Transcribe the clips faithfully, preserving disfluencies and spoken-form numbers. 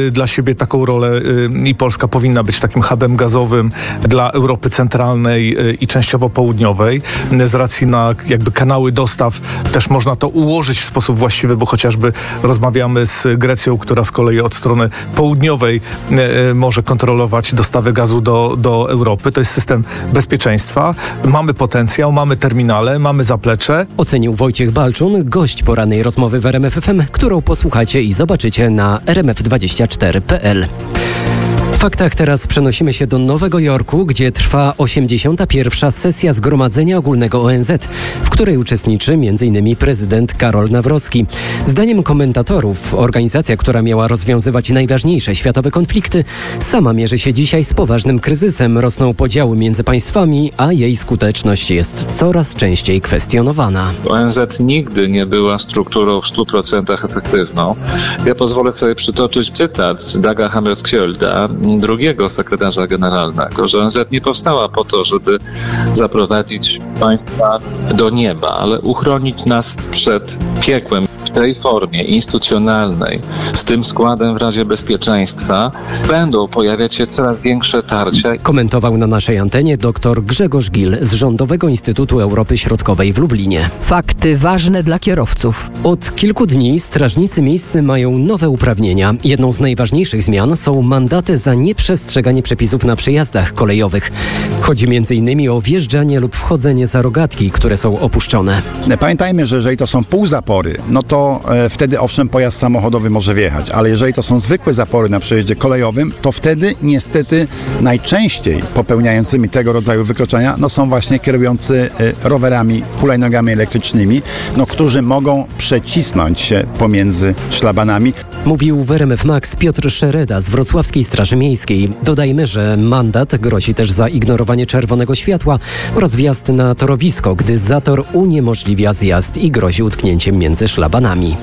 dla siebie taką rolę i Polska powinna być takim hubem gazowym dla Europy Centralnej i częściowo południowej. Z racji na jakby kanały dostaw też można to ułożyć w sposób właściwy, bo chociażby rozmawiamy z Grecją, która z kolei od strony południowej może kontrolować dostawy gazu do, do Europy. To jest system bezpieczeństwa. Mamy potencjał, mamy terminale, mamy zaplecze. Ocenił Wojciech Balczun, gość porannej rozmowy w R M F F M, którą posłuchacie i zobaczycie na r m f dwadzieścia cztery kropka p l. W faktach teraz przenosimy się do Nowego Jorku, gdzie trwa osiemdziesiąta pierwsza sesja Zgromadzenia Ogólnego O N Z, w której uczestniczy między innymi prezydent Karol Nawrocki. Zdaniem komentatorów organizacja, która miała rozwiązywać najważniejsze światowe konflikty, sama mierzy się dzisiaj z poważnym kryzysem. Rosną podziały między państwami, a jej skuteczność jest coraz częściej kwestionowana. O N Z nigdy nie była strukturą w stu procentach efektywną. Ja pozwolę sobie przytoczyć cytat z Daga Hammarskjölda, drugiego sekretarza generalnego, że O N Z nie powstała po to, żeby zaprowadzić państwa do nieba, ale uchronić nas przed piekłem. W tej formie instytucjonalnej, z tym składem w Radzie Bezpieczeństwa, będą pojawiać się coraz większe tarcia. Komentował na naszej antenie dr Grzegorz Gil z Rządowego Instytutu Europy Środkowej w Lublinie. Fakty ważne dla kierowców. Od kilku dni strażnicy miejscy mają nowe uprawnienia. Jedną z najważniejszych zmian są mandaty za nieprzestrzeganie przepisów na przejazdach kolejowych. Chodzi między innymi o wjeżdżanie lub wchodzenie za rogatki, które są opuszczone. Pamiętajmy, że jeżeli to są półzapory, no to e, wtedy owszem pojazd samochodowy może wjechać, ale jeżeli to są zwykłe zapory na przejeździe kolejowym, to wtedy niestety najczęściej popełniającymi tego rodzaju wykroczenia no są właśnie kierujący e, rowerami, hulajnogami elektrycznymi, no którzy mogą przecisnąć się pomiędzy szlabanami. Mówił w R M F Max Piotr Szereda z Wrocławskiej Straży Miejskiej. Dodajmy, że mandat grozi też za ignorowanie czerwonego światła oraz wjazd na torowisko, gdy zator uniemożliwia zjazd i grozi utknięciem między szlabanami.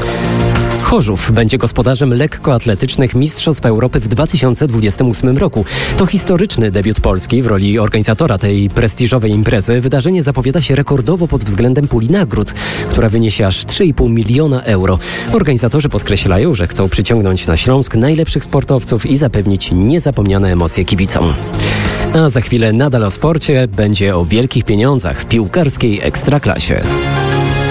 Chorzów będzie gospodarzem lekkoatletycznych Mistrzostw Europy w dwa tysiące dwudziestym ósmym roku. To historyczny debiut Polski w roli organizatora tej prestiżowej imprezy. Wydarzenie zapowiada się rekordowo pod względem puli nagród, która wyniesie aż trzy i pół miliona euro. Organizatorzy podkreślają, że chcą przyciągnąć na Śląsk najlepszych sportowców i zapewnić niezapomniane emocje kibicom. A za chwilę nadal o sporcie, będzie o wielkich pieniądzach w piłkarskiej ekstraklasie.